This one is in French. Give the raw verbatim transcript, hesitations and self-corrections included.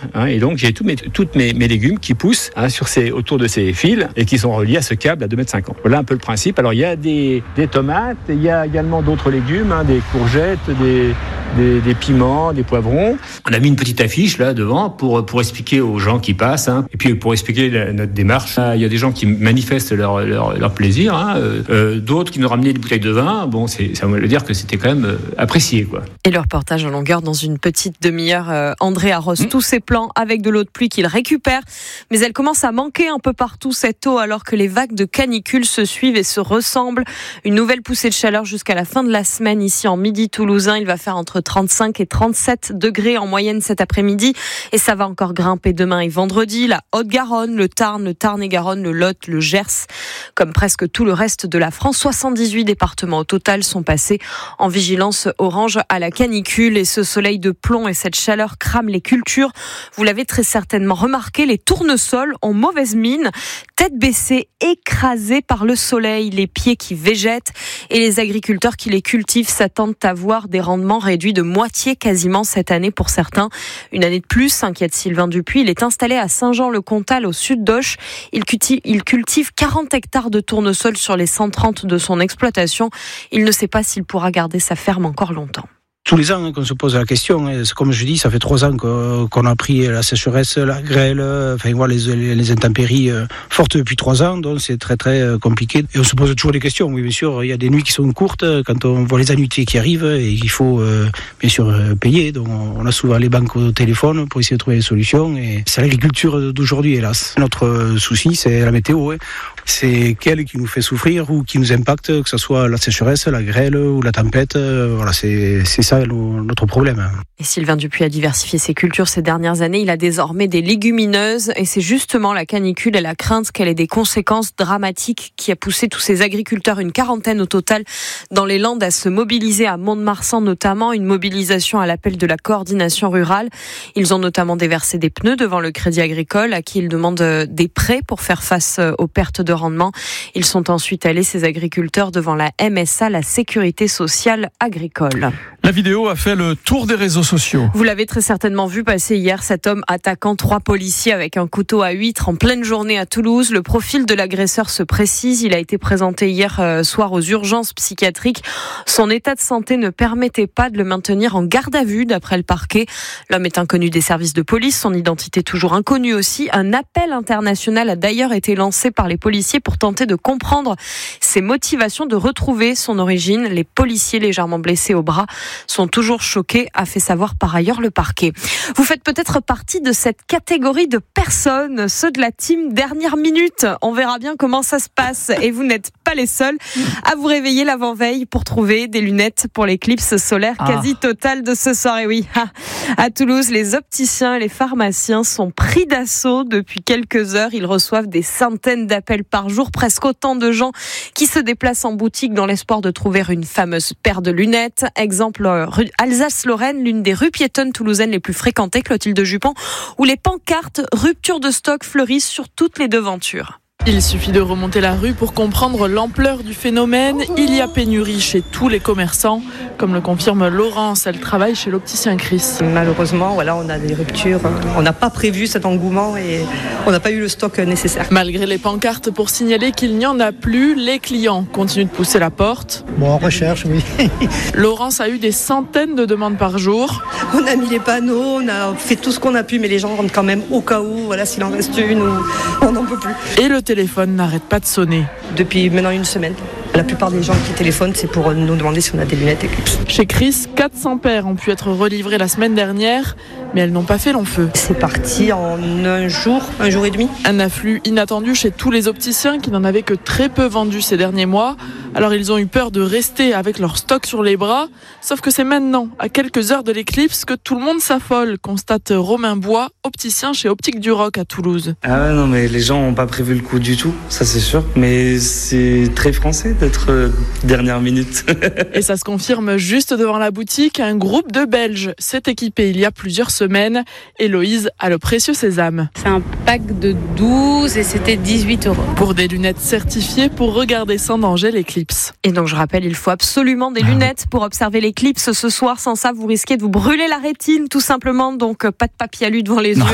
hein, et donc j'ai tous mes, toutes mes, mes légumes qui poussent hein, sur ces, autour de ces fils et qui sont reliés à ce câble à deux mètres cinquante. Voilà un peu le principe. Alors il y a des, des tomates, il y a également d'autres légumes, hein, des courgettes, des, des, des piments, des poivrons. On a mis une petite affiche là devant pour, pour expliquer aux gens qui passent, hein, et puis pour expliquer la, notre démarche. Il y a des gens qui manifestent leur, leur, leur plaisir, hein, euh, d'autres qui nous ramenaient des bouteilles de vin. Bon, c'est, ça veut dire que c'était quand même euh, apprécié, quoi. Et le reportage en longueur dans une petite demi-heure. Euh, André arrose mmh. tous ses plants avec de l'eau de pluie qu'il récupère, mais elle commence à manquer un peu partout cette eau alors que les vagues de canicule se suivent et se ressemblent. Une nouvelle poussée de chaleur jusqu'à la fin de la semaine ici en midi toulousain. Il va faire entre trente-cinq et trente-sept degrés en moyenne cet après-midi et ça va encore grimper demain et vendredi. La Haute-Garonne, le Tarn, le Tarn-et-Garonne, le Lot, le Gers, comme presque tout le reste de la France, soixante-dix-huit départements au total sont passés en vigilance orange à la canicule et ce soleil de plomb et cette chaleur crament les cultures. Vous l'avez très certainement remarqué, les tournesols ont mauvaise mine, tête baissée, écrasés par le soleil, les pieds qui végètent et les agriculteurs qui les cultivent s'attendent à voir des rendements réduits de moitié quasiment cette année pour certains. Une année de plus, s'inquiète Sylvain Dupuis. Il est installé à Saint-Jean-le-Comtal au sud d'Auch. Il cultive, il cultive quarante hectares de tournesol sur les cent trente de son exploitation. Il ne sait pas s'il pourra garder sa ferme encore longtemps. Tous les ans hein, qu'on se pose la question, hein, comme je dis, ça fait trois ans qu'on, qu'on a pris la sécheresse, la grêle, enfin voilà, les, les intempéries euh, fortes depuis trois ans, donc c'est très très euh, compliqué. Et on se pose toujours des questions, oui bien sûr, il y a des nuits qui sont courtes, quand on voit les annuités qui arrivent, et il faut euh, bien sûr euh, payer, donc on a souvent les banques au téléphone pour essayer de trouver des solutions, et c'est l'agriculture d'aujourd'hui hélas. Notre souci c'est la météo, hein. C'est qu'elle qui nous fait souffrir ou qui nous impacte, que ce soit la sécheresse, la grêle ou la tempête, euh, voilà, c'est, c'est ça notre problème. Et Sylvain Dupuis a diversifié ses cultures ces dernières années. Il a désormais des légumineuses et c'est justement la canicule et la crainte qu'elle ait des conséquences dramatiques qui a poussé tous ces agriculteurs, une quarantaine au total, dans les Landes à se mobiliser à Mont-de-Marsan notamment, une mobilisation à l'appel de la coordination rurale. Ils ont notamment déversé des pneus devant le Crédit Agricole à qui ils demandent des prêts pour faire face aux pertes de rendement. Ils sont ensuite allés, ces agriculteurs, devant la M S A, la Sécurité Sociale Agricole. La vidéo a fait le tour des réseaux sociaux. Vous l'avez très certainement vu passer hier, cet homme attaquant trois policiers avec un couteau à huître en pleine journée à Toulouse. Le profil de l'agresseur se précise. Il a été présenté hier soir aux urgences psychiatriques. Son état de santé ne permettait pas de le maintenir en garde à vue, d'après le parquet. L'homme est inconnu des services de police, son identité toujours inconnue aussi. Un appel international a d'ailleurs été lancé par les policiers pour tenter de comprendre ses motivations, de retrouver son origine. Les policiers légèrement blessés au bras sont toujours choqués, a fait savoir par ailleurs le parquet. Vous faites peut-être partie de cette catégorie de personnes, ceux de la team dernière minute. On verra bien comment ça se passe et vous n'êtes pas les seuls à vous réveiller l'avant-veille pour trouver des lunettes pour l'éclipse solaire quasi ah. totale de ce soir. Et oui, à Toulouse, les opticiens et les pharmaciens sont pris d'assaut depuis quelques heures. Ils reçoivent des centaines d'appels par jour, presque autant de gens qui se déplacent en boutique dans l'espoir de trouver une fameuse paire de lunettes. Exemple, rue Alsace-Lorraine, l'une des rues piétonnes toulousaines les plus fréquentées, Clotilde Jupon, où les pancartes « Rupture de stock » fleurissent sur toutes les devantures. Il suffit de remonter la rue pour comprendre l'ampleur du phénomène. Il y a pénurie chez tous les commerçants, comme le confirme Laurence. Elle travaille chez l'opticien Chris. Malheureusement, voilà, on a des ruptures. On n'a pas prévu cet engouement et on n'a pas eu le stock nécessaire. Malgré les pancartes pour signaler qu'il n'y en a plus, les clients continuent de pousser la porte. Bon, on recherche, oui. Laurence a eu des centaines de demandes par jour. On a mis les panneaux, on a fait tout ce qu'on a pu, mais les gens rentrent quand même au cas où, voilà, s'il en reste une, ou on n'en peut plus. Et le téléphone n'arrête pas de sonner. Depuis maintenant une semaine. La plupart des gens qui téléphonent, c'est pour nous demander si on a des lunettes Eclipse. Chez Chris, quatre cents paires ont pu être relivrées la semaine dernière, mais elles n'ont pas fait long feu. C'est parti en un jour, un jour et demi. Un afflux inattendu chez tous les opticiens qui n'en avaient que très peu vendu ces derniers mois. Alors ils ont eu peur de rester avec leur stock sur les bras. Sauf que c'est maintenant, à quelques heures de l'éclipse, que tout le monde s'affole, constate Romain Bois, opticien chez Optique du Roc à Toulouse. Ah ouais, non mais les gens n'ont pas prévu le coup du tout, ça c'est sûr. Mais c'est très français d'être euh, dernière minute. Et ça se confirme juste devant la boutique. Un groupe de Belges s'est équipé il y a plusieurs semaines. Héloïse a le précieux sésame. C'est un pack de douze et c'était dix-huit euros. Pour des lunettes certifiées pour regarder sans danger l'éclipse. Et donc je rappelle, il faut absolument des lunettes pour observer l'éclipse ce soir. Sans ça, vous risquez de vous brûler la rétine tout simplement. Donc pas de papier alu devant les yeux.